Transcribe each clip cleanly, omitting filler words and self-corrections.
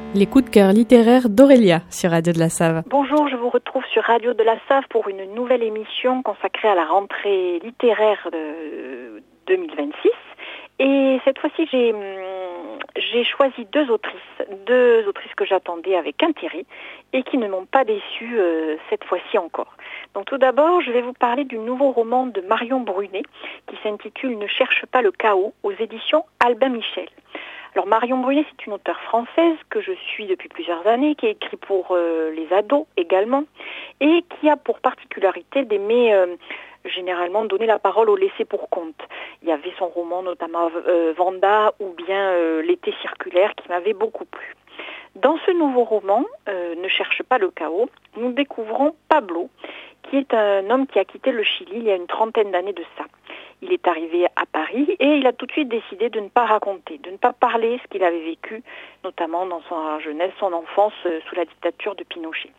Les coups de cœur littéraires d'Aurélia sur Radio de la Save. Bonjour, je vous retrouve sur Radio de la Save pour une nouvelle émission consacrée à la rentrée littéraire de 2026. Et cette fois-ci, j'ai choisi deux autrices que j'attendais avec intérêt et qui ne m'ont pas déçue cette fois-ci encore. Donc tout d'abord, je vais vous parler du nouveau roman de Marion Brunet qui s'intitule « Ne cherche pas le chaos » aux éditions Albin Michel. Alors Marion Brunet, c'est une auteure française que je suis depuis plusieurs années, qui a écrit pour les ados également, et qui a pour particularité d'aimer généralement donner la parole au laissé pour compte. Il y avait son roman notamment Vanda ou bien L'été circulaire qui m'avait beaucoup plu. Dans ce nouveau roman, Ne cherche pas le chaos, nous découvrons Pablo, qui est un homme qui a quitté le Chili il y a une trentaine d'années de ça. Il est arrivé à Paris et il a tout de suite décidé de ne pas raconter, de ne pas parler ce qu'il avait vécu, notamment dans sa jeunesse, son enfance sous la dictature de Pinochet.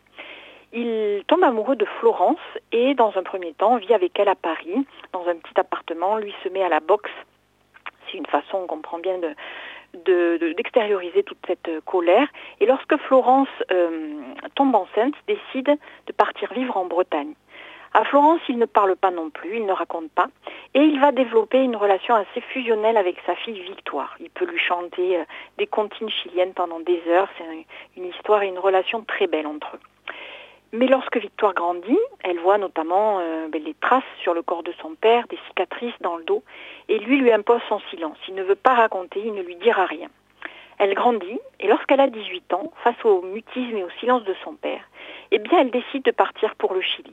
Il tombe amoureux de Florence et dans un premier temps vit avec elle à Paris, dans un petit appartement, lui se met à la boxe. C'est une façon, on comprend bien, d'extérioriser toute cette colère. Et lorsque Florence tombe enceinte, décide de partir vivre en Bretagne. À Florence, il ne parle pas non plus, il ne raconte pas, et il va développer une relation assez fusionnelle avec sa fille Victoire. Il peut lui chanter des comptines chiliennes pendant des heures, c'est une histoire et une relation très belle entre eux. Mais lorsque Victoire grandit, elle voit notamment les traces sur le corps de son père, des cicatrices dans le dos, et lui impose son silence. Il ne veut pas raconter, il ne lui dira rien. Elle grandit, et lorsqu'elle a 18 ans, face au mutisme et au silence de son père, eh bien elle décide de partir pour le Chili.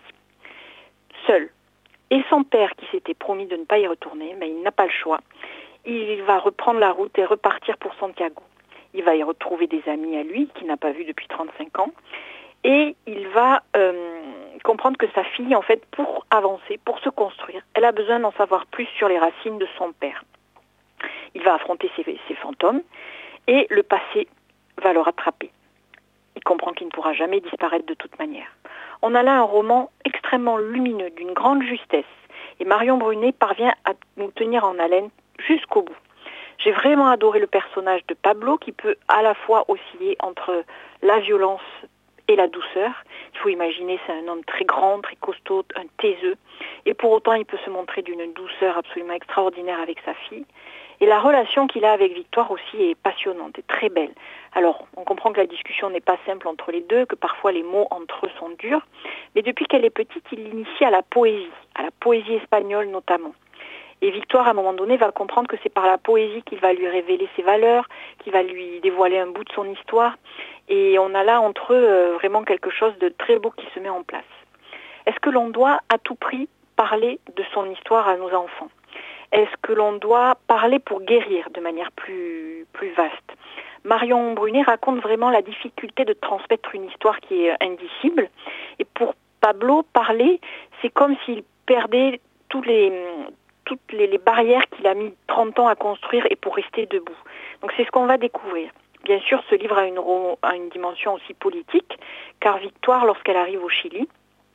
Seul. Et son père, qui s'était promis de ne pas y retourner, mais il n'a pas le choix. Il va reprendre la route et repartir pour Santiago. Il va y retrouver des amis à lui, qu'il n'a pas vus depuis 35 ans. Et il va comprendre que sa fille, en fait, pour avancer, pour se construire, elle a besoin d'en savoir plus sur les racines de son père. Il va affronter ses fantômes et le passé va le rattraper. Il comprend qu'il ne pourra jamais disparaître de toute manière. On a là un roman extrêmement lumineux, d'une grande justesse. Et Marion Brunet parvient à nous tenir en haleine jusqu'au bout. J'ai vraiment adoré le personnage de Pablo qui peut à la fois osciller entre la violence et la douceur. Il faut imaginer, c'est un homme très grand, très costaud, un taiseux. Et pour autant, il peut se montrer d'une douceur absolument extraordinaire avec sa fille. Et la relation qu'il a avec Victoire aussi est passionnante et très belle. Alors, on comprend que la discussion n'est pas simple entre les deux, que parfois les mots entre eux sont durs. Mais depuis qu'elle est petite, il l'initie à la poésie espagnole notamment. Et Victoire, à un moment donné, va comprendre que c'est par la poésie qu'il va lui révéler ses valeurs, qu'il va lui dévoiler un bout de son histoire. Et on a là entre eux vraiment quelque chose de très beau qui se met en place. Est-ce que l'on doit à tout prix parler de son histoire à nos enfants ? Est-ce que l'on doit parler pour guérir de manière plus vaste ? Marion Brunet raconte vraiment la difficulté de transmettre une histoire qui est indicible. Et pour Pablo, parler, c'est comme s'il perdait toutes les barrières qu'il a mis 30 ans à construire et pour rester debout. Donc c'est ce qu'on va découvrir. Bien sûr, ce livre a une dimension aussi politique, car Victoire, lorsqu'elle arrive au Chili,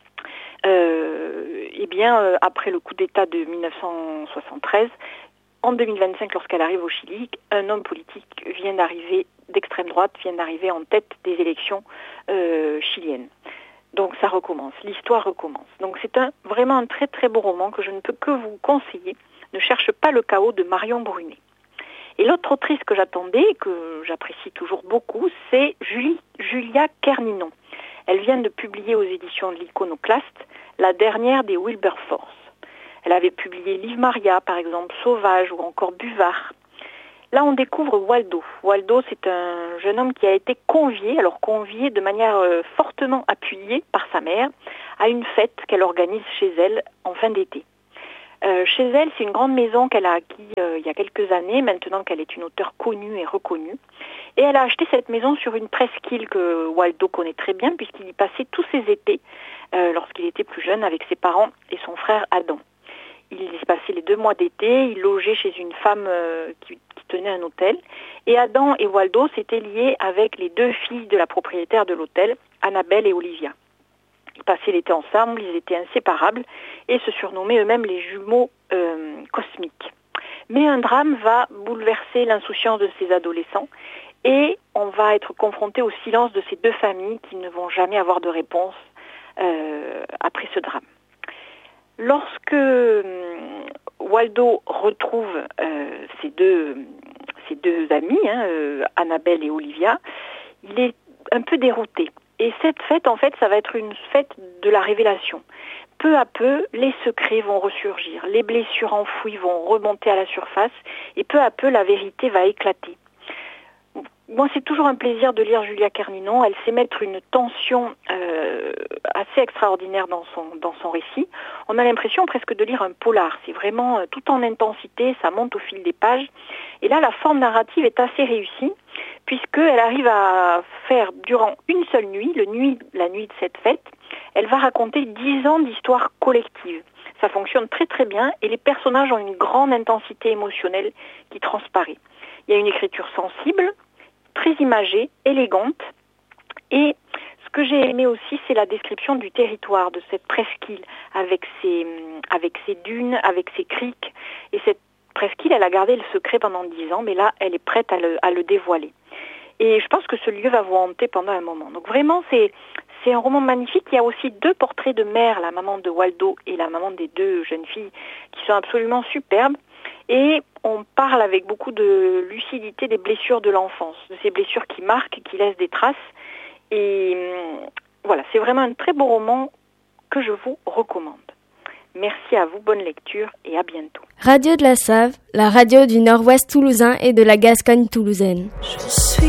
après le coup d'État de 1973, en 2025, lorsqu'elle arrive au Chili, un homme politique d'extrême droite vient d'arriver en tête des élections chiliennes. Donc ça recommence, l'histoire recommence. Donc c'est vraiment un très très beau roman que je ne peux que vous conseiller. Ne cherche pas le chaos de Marion Brunet. Et l'autre autrice que j'attendais, et que j'apprécie toujours beaucoup, c'est Julia Kerninon. Elle vient de publier aux éditions de l'Iconoclaste la dernière des Wilberforce. Elle avait publié Liv Maria, par exemple, Sauvage ou encore Buvard. Là, on découvre Waldo. Waldo, c'est un jeune homme qui a été convié de manière fortement appuyée par sa mère, à une fête qu'elle organise chez elle en fin d'été. Chez elle, c'est une grande maison qu'elle a acquis il y a quelques années, maintenant qu'elle est une auteure connue et reconnue. Et elle a acheté cette maison sur une presqu'île que Waldo connaît très bien, puisqu'il y passait tous ses étés, lorsqu'il était plus jeune, avec ses parents et son frère Adam. Il y passait les 2 mois d'été, il logeait chez une femme qui tenait un hôtel. Et Adam et Waldo s'étaient liés avec les 2 filles de la propriétaire de l'hôtel, Annabelle et Olivia. Ils passaient l'été ensemble, ils étaient inséparables et se surnommaient eux-mêmes les jumeaux cosmiques. Mais un drame va bouleverser l'insouciance de ces adolescents et on va être confronté au silence de ces deux familles qui ne vont jamais avoir de réponse après ce drame. Lorsque Waldo retrouve ses deux amis, Annabelle et Olivia, il est un peu dérouté. Et cette fête, en fait, ça va être une fête de la révélation. Peu à peu, les secrets vont ressurgir, les blessures enfouies vont remonter à la surface, et peu à peu, la vérité va éclater. Moi, c'est toujours un plaisir de lire Julia Kerninon. Elle sait mettre une tension assez extraordinaire dans son récit. On a l'impression presque de lire un polar. C'est vraiment tout en intensité, ça monte au fil des pages. Et là, la forme narrative est assez réussie, puisqu'elle arrive à faire, durant une seule nuit, la nuit de cette fête, elle va raconter 10 ans d'histoire collective. Ça fonctionne très très bien et les personnages ont une grande intensité émotionnelle qui transparaît. Il y a une écriture sensible, très imagée, élégante. Et ce que j'ai aimé aussi, c'est la description du territoire, de cette presqu'île, avec ses dunes, avec ses criques. Et cette presqu'île, elle a gardé le secret pendant 10 ans, mais là, elle est prête à le dévoiler. Et je pense que ce lieu va vous hanter pendant un moment. Donc vraiment, c'est un roman magnifique. Il y a aussi 2 portraits de mère, la maman de Waldo et la maman des 2 jeunes filles, qui sont absolument superbes. Et on parle avec beaucoup de lucidité des blessures de l'enfance, de ces blessures qui marquent, qui laissent des traces. Et voilà, c'est vraiment un très beau roman que je vous recommande. Merci à vous, bonne lecture et à bientôt. Radio de la Save, la radio du Nord-Ouest toulousain et de la Gascogne toulousaine. Je suis